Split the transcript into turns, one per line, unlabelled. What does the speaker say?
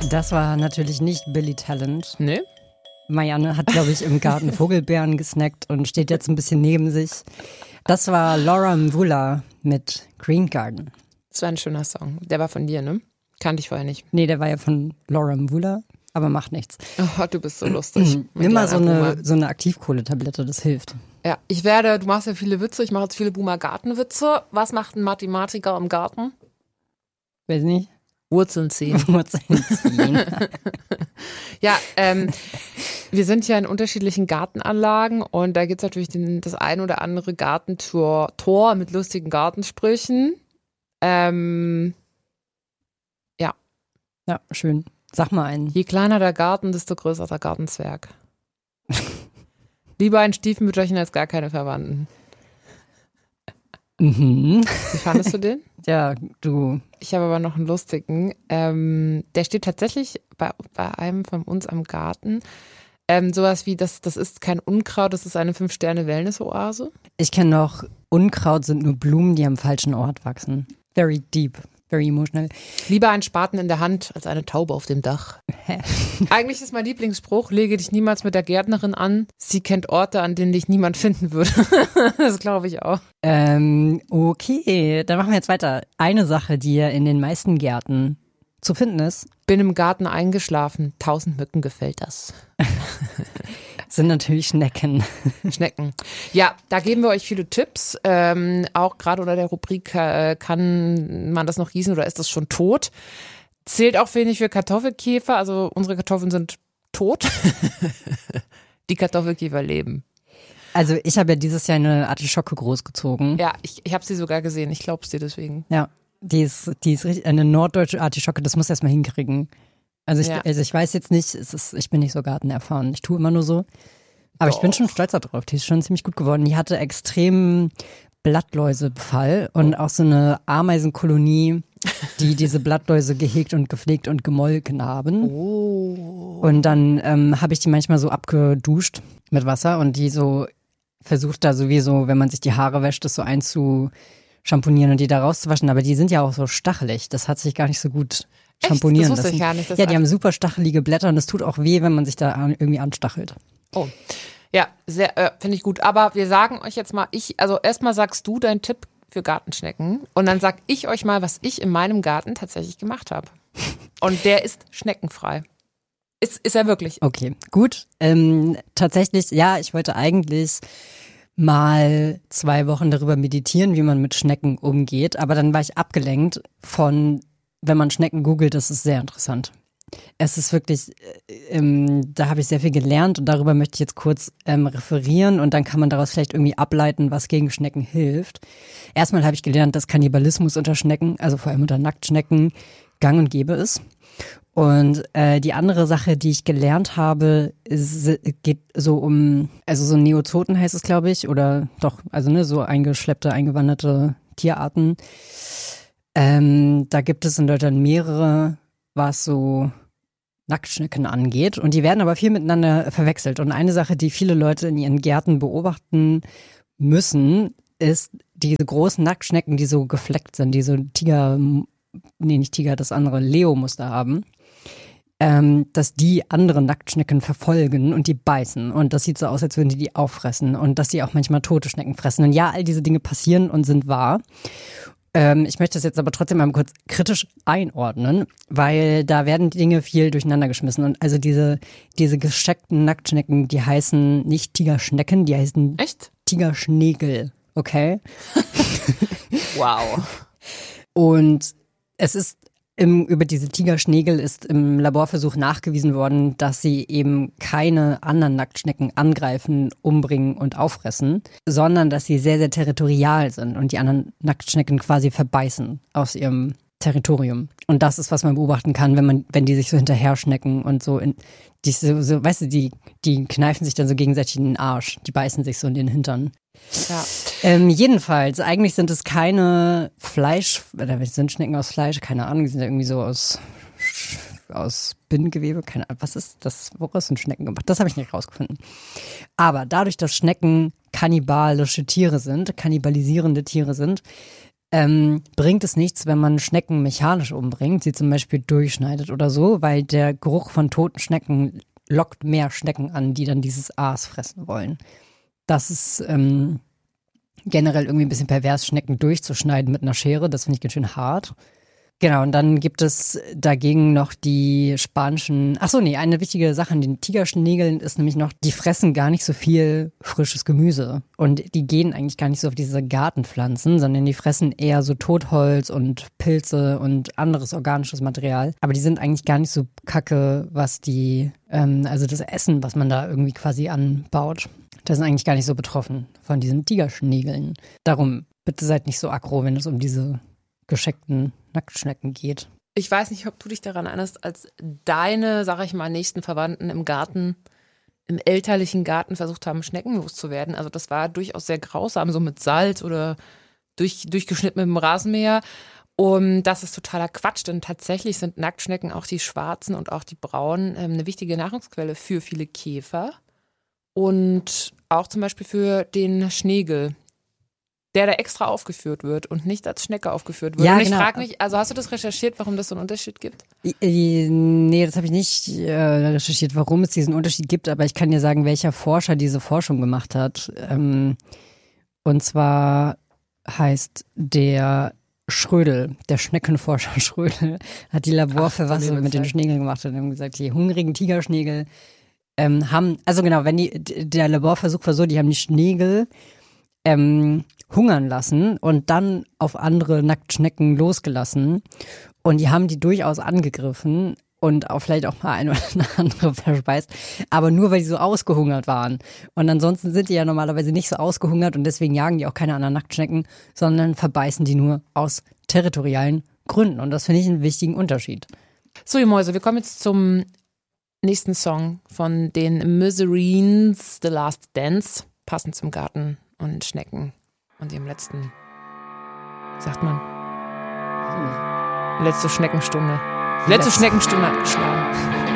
Das war natürlich nicht Billy Talent.
Nee?
Marianne hat, glaube ich, im Garten Vogelbeeren gesnackt und steht jetzt ein bisschen neben sich. Das war Laura Mvula mit Green Garden.
Das war ein schöner Song. Der war von dir, ne? Kannte ich vorher nicht.
Nee, der war ja von Laura Mvula, aber macht nichts.
Oh, du bist so lustig.
Nimm mal so eine Aktivkohletablette, das hilft.
Ja, du machst ja viele Witze, ich mache jetzt viele Boomer-Gartenwitze. Was macht ein Mathematiker im Garten?
Weiß nicht.
Wurzeln ziehen.
Wurzeln ziehen.
Ja, wir sind ja in unterschiedlichen Gartenanlagen und da gibt es natürlich das ein oder andere Gartentor mit lustigen Gartensprüchen. Ja.
Ja, schön. Sag mal einen.
Je kleiner der Garten, desto größer der Gartenzwerg. Lieber ein Stiefmütterchen als gar keine Verwandten.
Mhm.
Wie fandest du den?
Ja, du.
Ich habe aber noch einen lustigen. Der steht tatsächlich bei einem von uns am Garten. Sowas wie, das ist kein Unkraut, das ist eine 5-Sterne-Wellness-Oase.
Ich kenne noch, Unkraut sind nur Blumen, die am falschen Ort wachsen. Very deep, very emotional.
Lieber ein Spaten in der Hand als eine Taube auf dem Dach. Eigentlich ist mein Lieblingsspruch, lege dich niemals mit der Gärtnerin an. Sie kennt Orte, an denen dich niemand finden würde. Das glaube ich auch.
Okay, dann machen wir jetzt weiter. Eine Sache, die ja in den meisten Gärten zu finden ist.
Bin im Garten eingeschlafen, 1000 Mücken gefällt das.
Sind natürlich Schnecken.
Schnecken. Ja, da geben wir euch viele Tipps. Auch gerade unter der Rubrik, kann man das noch gießen oder ist das schon tot? Zählt auch wenig für Kartoffelkäfer. Also unsere Kartoffeln sind tot. Die Kartoffelkäfer leben.
Also ich habe ja dieses Jahr eine Artischocke großgezogen.
Ja, ich habe sie sogar gesehen. Ich glaube es dir deswegen.
Ja, die ist richtig, eine norddeutsche Artischocke, das muss ich erstmal hinkriegen. Also ich weiß jetzt nicht, ich bin nicht so gartenerfahren, ich tue immer nur so. Aber ich bin schon stolz darauf, die ist schon ziemlich gut geworden. Die hatte extremen Blattläusebefall und auch so eine Ameisenkolonie, die diese Blattläuse gehegt und gepflegt und gemolken haben.
Oh.
Und dann habe ich die manchmal so abgeduscht mit Wasser und die so versucht da sowieso, wenn man sich die Haare wäscht, das so einschamponieren und die da rauszuwaschen. Aber die sind ja auch so stachelig, das hat sich gar nicht so gut schamponieren lassen.
Das wusste ich gar nicht.
Ja, die haben super stachelige Blätter und es tut auch weh, wenn man sich da irgendwie anstachelt.
Oh. Ja, finde ich gut. Aber wir sagen euch jetzt mal, erstmal sagst du deinen Tipp für Gartenschnecken und dann sag ich euch mal, was ich in meinem Garten tatsächlich gemacht habe. Und der ist schneckenfrei. Ist er wirklich.
Okay, gut. Tatsächlich, ja, ich wollte eigentlich mal 2 Wochen darüber meditieren, wie man mit Schnecken umgeht, aber dann war ich abgelenkt von, wenn man Schnecken googelt, das ist sehr interessant. Es ist wirklich, da habe ich sehr viel gelernt und darüber möchte ich jetzt kurz referieren und dann kann man daraus vielleicht irgendwie ableiten, was gegen Schnecken hilft. Erstmal habe ich gelernt, dass Kannibalismus unter Schnecken, also vor allem unter Nacktschnecken, gang und gäbe ist. Und die andere Sache, die ich gelernt habe, geht so um, also so Neozoten heißt es, glaube ich, oder doch, also ne, so eingeschleppte, eingewanderte Tierarten. Da gibt es in Deutschland mehrere, was so Nacktschnecken angeht. Und die werden aber viel miteinander verwechselt. Und eine Sache, die viele Leute in ihren Gärten beobachten müssen, ist diese großen Nacktschnecken, die so gefleckt sind, die so das andere Leo-Muster haben, dass die andere Nacktschnecken verfolgen und die beißen. Und das sieht so aus, als würden die auffressen. Und dass die auch manchmal tote Schnecken fressen. Und ja, all diese Dinge passieren und sind wahr. Ich möchte das jetzt aber trotzdem mal kurz kritisch einordnen, weil da werden die Dinge viel durcheinander geschmissen. Und also diese gescheckten Nacktschnecken, die heißen nicht Tigerschnecken, die heißen
Echt?
Tigerschnägel, okay?
Wow.
Und es ist über diese Tigerschnägel ist im Laborversuch nachgewiesen worden, dass sie eben keine anderen Nacktschnecken angreifen, umbringen und auffressen, sondern dass sie sehr, sehr territorial sind und die anderen Nacktschnecken quasi verbeißen aus ihrem Territorium. Und das ist, was man beobachten kann, wenn die sich so hinterher schnecken und so, weißt du, die kneifen sich dann so gegenseitig in den Arsch, die beißen sich so in den Hintern.
Ja.
Jedenfalls, eigentlich sind es keine oder sind Schnecken aus Fleisch, keine Ahnung, die sind ja irgendwie so aus Bindegewebe, keine Ahnung, was ist das, woraus sind Schnecken gemacht? Das habe ich nicht rausgefunden. Aber dadurch, dass Schnecken kannibalisierende Tiere sind, bringt es nichts, wenn man Schnecken mechanisch umbringt, sie zum Beispiel durchschneidet oder so, weil der Geruch von toten Schnecken lockt mehr Schnecken an, die dann dieses Aas fressen wollen. Das ist generell irgendwie ein bisschen pervers, Schnecken durchzuschneiden mit einer Schere. Das finde ich ganz schön hart. Genau, und dann gibt es dagegen noch die spanischen, eine wichtige Sache an den Tigerschnägeln ist nämlich noch, die fressen gar nicht so viel frisches Gemüse. Und die gehen eigentlich gar nicht so auf diese Gartenpflanzen, sondern die fressen eher so Totholz und Pilze und anderes organisches Material. Aber die sind eigentlich gar nicht so kacke, was also das Essen, was man da irgendwie quasi anbaut. Das sind eigentlich gar nicht so betroffen von diesen Tigerschnägeln. Darum, bitte seid nicht so aggro, wenn es um diese gescheckten Nacktschnecken geht.
Ich weiß nicht, ob du dich daran erinnerst, als deine, sag ich mal, nächsten Verwandten im Garten, im elterlichen Garten versucht haben, Schnecken loszuwerden. Also das war durchaus sehr grausam, so mit Salz oder durchgeschnitten mit dem Rasenmäher. Und das ist totaler Quatsch, denn tatsächlich sind Nacktschnecken, auch die schwarzen und auch die braunen, eine wichtige Nahrungsquelle für viele Käfer. Und auch zum Beispiel für den Schnägel, der da extra aufgeführt wird und nicht als Schnecke aufgeführt wird.
Ja,
und ich
genau.
frage mich, also hast du das recherchiert, warum das so einen Unterschied gibt?
Nee, das habe ich nicht recherchiert, warum es diesen Unterschied gibt, aber ich kann dir sagen, welcher Forscher diese Forschung gemacht hat. Und zwar heißt der Schrödel, der Schneckenforscher Schrödel, hat die Laborverfassung mit den Schnegeln gemacht und haben gesagt, die hungrigen Tigerschnägel der Laborversuch war so, die haben die Schnägel hungern lassen und dann auf andere Nacktschnecken losgelassen. Und die haben die durchaus angegriffen und auch vielleicht auch mal eine oder andere verspeist. Aber nur, weil die so ausgehungert waren. Und ansonsten sind die ja normalerweise nicht so ausgehungert und deswegen jagen die auch keine anderen Nacktschnecken, sondern verbeißen die nur aus territorialen Gründen. Und das finde ich einen wichtigen Unterschied.
So, ihr Mäuse, wir kommen jetzt zum nächsten Song von den Miserenes, The Last Dance, passend zum Garten und Schnecken und ihrem letzten, wie sagt man, letzte Schneckenstunde. Letzte Schneckenstunde hat geschlagen.